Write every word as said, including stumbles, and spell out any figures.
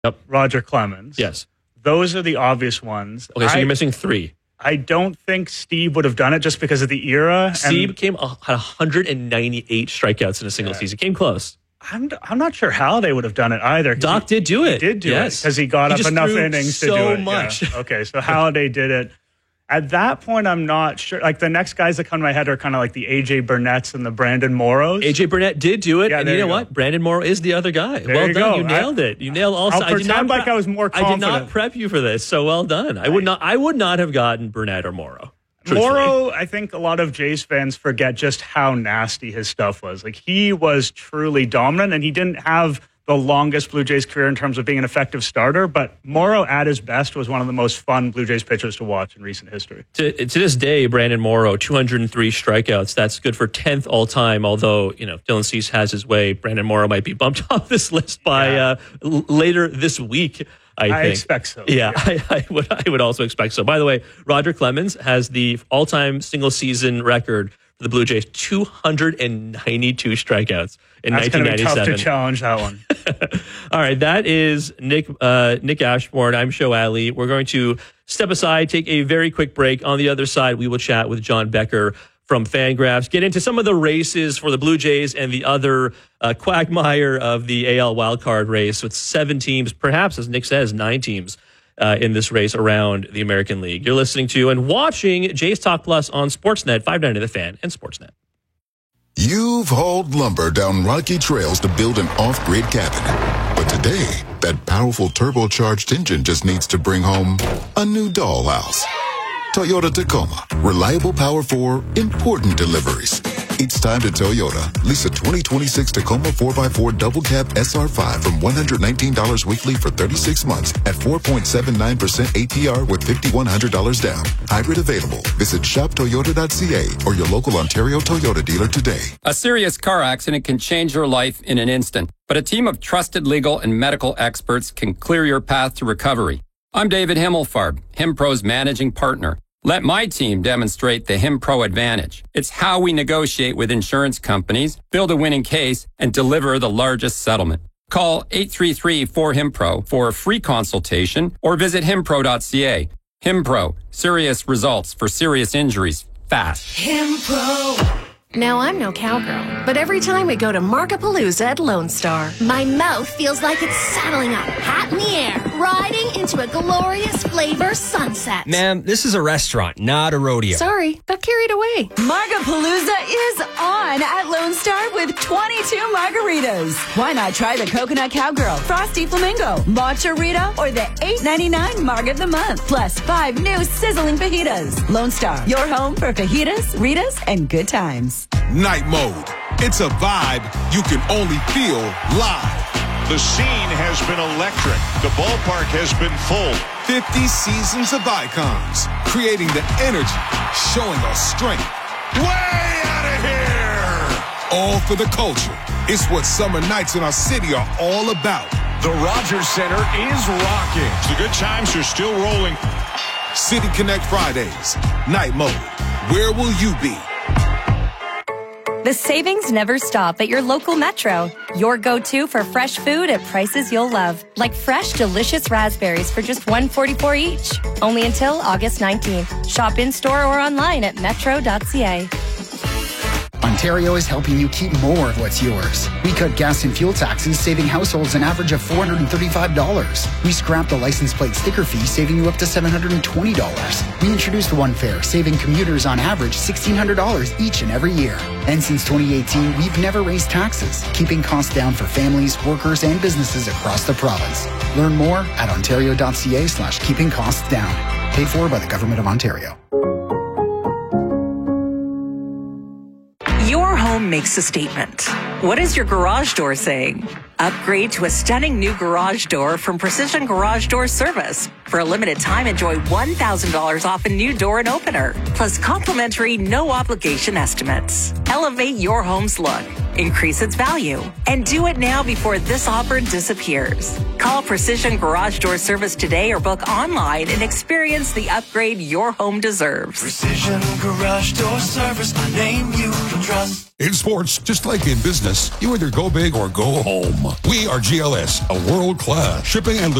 Yep. Roger Clemens. Yes. Those are the obvious ones. Okay, so I, you're missing three. I don't think Steve would have done it just because of the era. Steve and came uh, had one hundred ninety-eight strikeouts in a single yeah. season. Came close. I'm I'm not sure how they would have done it either. Doc he, did do it. He did do yes. it because he got he up just enough threw innings so to do it. much. Yeah. Okay, so Halladay did it. At that point, I'm not sure. Like the next guys that come to my head are kind of like the A J Burnett's and the Brandon Morrows. A J Burnett did do it, yeah, and you know you what? Brandon Morrow is the other guy. There well you done, go. you nailed I, it. You nailed all. I'll I did pretend not like I was more confident. I did not prep you for this, so well done. I would not. I would not have gotten Burnett or Morrow. Truthfully. Morrow, I think a lot of Jays fans forget just how nasty his stuff was. Like he was truly dominant, and he didn't have the longest Blue Jays career in terms of being an effective starter, but Morrow at his best was one of the most fun Blue Jays pitchers to watch in recent history. To, to this day, Brandon Morrow, two hundred three strikeouts. That's good for tenth all time, although, you know, Dylan Cease has his way. Brandon Morrow might be bumped off this list by yeah. uh, l- later this week. I, I think. expect so. Yeah, yeah. I, I would. I would also expect so. By the way, Roger Clemens has the all-time single-season record for the Blue Jays: two hundred ninety-two strikeouts in That's nineteen ninety-seven. That's going to be tough to challenge that one. All right, that is Nick uh, Nick Ashbourne. I'm Show Ali. We're going to step aside, take a very quick break. On the other side, we will chat with John Becker from Fangraphs, get into some of the races for the Blue Jays and the other uh, quagmire of the A L wildcard race with seven teams, perhaps, as Nick says, nine teams uh, in this race around the American League. You're listening to and watching Jays Talk Plus on Sportsnet, five ninety The Fan, and Sportsnet. You've hauled lumber down rocky trails to build an off-grid cabin. But today, that powerful turbocharged engine just needs to bring home a new dollhouse. Toyota Tacoma. Reliable power for important deliveries. It's time to Toyota. Lease a twenty twenty-six Tacoma four by four double cab S R five from one hundred nineteen dollars weekly for thirty-six months at four point seven nine percent A P R with five thousand one hundred dollars down. Hybrid available. Visit shop toyota dot c a or your local Ontario Toyota dealer today. A serious car accident can change your life in an instant, but a team of trusted legal and medical experts can clear your path to recovery. I'm David Himmelfarb, HimPro's managing partner. Let my team demonstrate the HimPro advantage. It's how we negotiate with insurance companies, build a winning case, and deliver the largest settlement. Call eight three three four HimPro for a free consultation or visit himpro dot c a. HimPro, serious results for serious injuries, fast. HimPro. Now, I'm no cowgirl, but every time we go to Markapalooza at Lone Star, my mouth feels like it's saddling up, hot in the air, riding into a glorious flavor sunset. Ma'am, this is a restaurant, not a rodeo. Sorry, got carried away. Markapalooza is on at Lone Star with twenty-two margaritas. Why not try the Coconut Cowgirl, Frosty Flamingo, Matcha Rita, or the eight ninety-nine Marg of the Month, plus five new sizzling fajitas. Lone Star, your home for fajitas, Ritas, and good times. Night Mode. It's a vibe you can only feel live. The scene has been electric. The ballpark has been full. fifty seasons of icons, creating the energy, showing us strength. Way out of here! All for the culture. It's what summer nights in our city are all about. The Rogers Center is rocking. The good times are still rolling. City Connect Fridays. Night Mode. Where will you be? The savings never stop at your local Metro. Your go-to for fresh food at prices you'll love. Like fresh, delicious raspberries for just one dollar and forty-four cents each. Only until August nineteenth. Shop in-store or online at metro dot c a. Ontario is helping you keep more of what's yours. We cut gas and fuel taxes, saving households an average of four hundred thirty-five dollars. We scrapped the license plate sticker fee, saving you up to seven hundred twenty dollars. We introduced One Fare, saving commuters on average sixteen hundred dollars each and every year. And since twenty eighteen, we've never raised taxes, keeping costs down for families, workers, and businesses across the province. Learn more at ontario dot c a slash keeping costs down. Paid for by the Government of Ontario. Your home makes a statement. What is your garage door saying? Upgrade to a stunning new garage door from Precision Garage Door Service. For a limited time, enjoy one thousand dollars off a new door and opener, plus complimentary no-obligation estimates. Elevate your home's look, increase its value, and do it now before this offer disappears. Call Precision Garage Door Service today or book online and experience the upgrade your home deserves. Precision Garage Door Service, a name you can trust. In sports, just like in business, business, you either go big or go home. We are G L S, a world-class shipping and